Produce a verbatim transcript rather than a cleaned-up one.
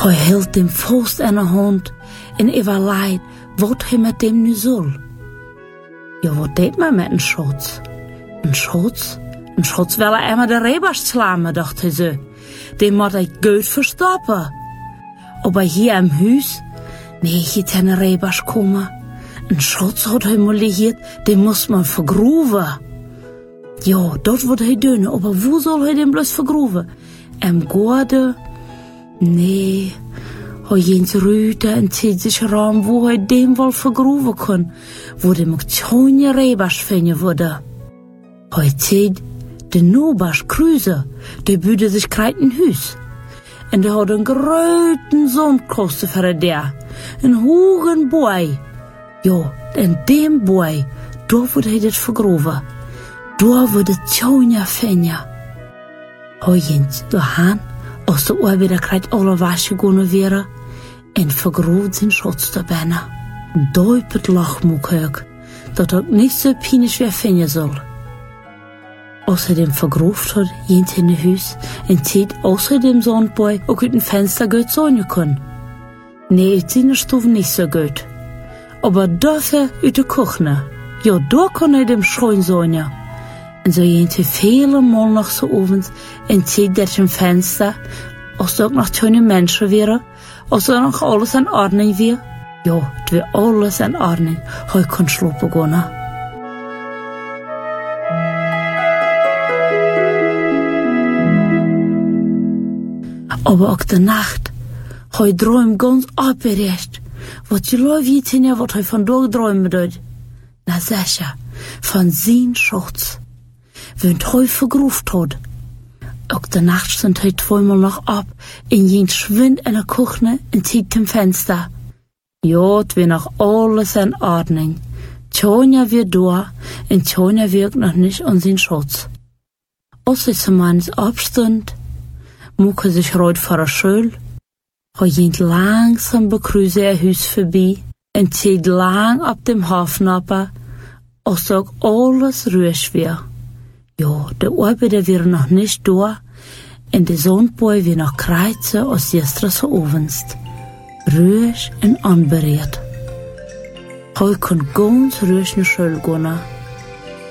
Hij hield hem vast aan de hand en overleid wat hij met hem nu zal. Ja, wat deed men met een schotz? Een schotz? Een schotz wil hij immer de rebers slaan, dacht hij zo. Die moet hij goed verstoppen. Aber hier im huis, nee, hier zijn rebers komen. Een schotz had hij moliert, die moest man vergroeven. Ja, dat wordt hij doen, aber wo zal hij den bloos vergroeven? Im Gorde? Nee, hij jens ruite en zieht sich raam, wo hij den wel vergroeven kon, wo de ook tjonge rebers vinden worden. Hij zieht, de Nobars Krüse, die büde sich kreit in huis. En die had een groten zondkosten voor der, een hogen boy. Ja, en dem boy, daar wordt hij dit vergroeven. Daar wordt het tjonge vinden. Hij jens doorhaan, als de arbeider krijgt alle wasje gaan weer, en vergroot zijn schotz te bijna. Duipet lachmoekelijk, dat ook niet zo pijnisch weer vinden zal. Außerdem vergroeft had, jent in de huis, en ziet außerdem zondboy ook uit een venster goed zongen kon. Nee, uit zijn stof niet zo goed. Aber dafür uit de kuchne, ja, daar kon hij dem schoon zongen. En zo jent hij vele mal nog zo ovens, en ziet dat een venster, als er ook nog schöne mensen wäre, als er nog alles in Ordnung wäre, ja, het wäre alles in Ordnung, hij kon slopen gaan. Aber auch de Nacht, hij träumt ganz abgerecht. Wat je loof je zien, wat hij vandaag träumen doet. Na sicher, van zijn schotz. Wend hij vergroeft had. Ook de Nacht stond hij zweimal noch ab, in jen schwind in de kuchne en ziet im Fenster. Ja, het weer nog alles in Ordnung. Tjonja weer door, en Tjonja wirkt noch nicht an zijn schotz. Als hij zum Manns abstund, moeke sich rood voor de schul. Hij ging langsam begrüße er huis voorbij en ziet lang op dem Hafen ab, als ook alles ruhig weer. Ja, de arbeider weer nog niet door en de zondboy weer nog krijtsen als gestern ovens. Ruhig en onbereid. Hij kon ganz ruhig naar schul gaan.